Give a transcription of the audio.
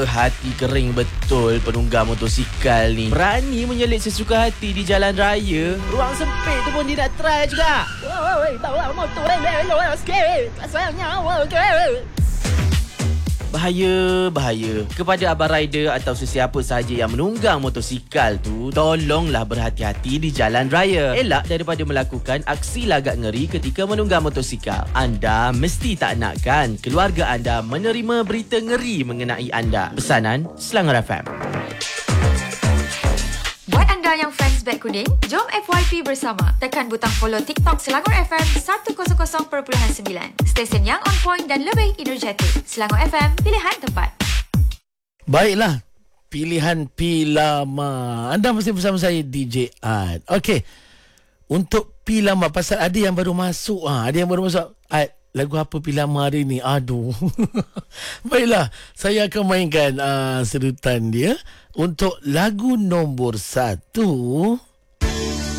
hati kering betul penunggang motosikal ni. Berani menyelit sesuka hati di jalan raya. Ruang sempit tu pun dia nak try juga. Bawa motor sikit. Pasal nyawa ke. Bahaya. Kepada abang rider atau sesiapa sahaja yang menunggang motosikal tu, tolonglah berhati-hati di jalan raya. Elak daripada melakukan aksi lagak ngeri ketika menunggang motosikal. Anda mesti tak nakkan keluarga anda menerima berita ngeri mengenai anda. Pesanan Selangor FM. Buat anda yang fans beg kuning, jom FYP bersama. Tekan butang follow TikTok Selangor FM 100.9. Stesen yang on point dan lebih energetik. Selangor FM, pilihan tepat. Baiklah, pilihan P-Lama. Anda masih bersama saya, DJ Ad. Okey, untuk P-Lama, pasal ada yang baru masuk. Ada yang baru masuk. Ad, lagu apa P-Lama hari ni? Aduh. Baiklah, saya akan mainkan sedutan dia. Untuk lagu nombor 1,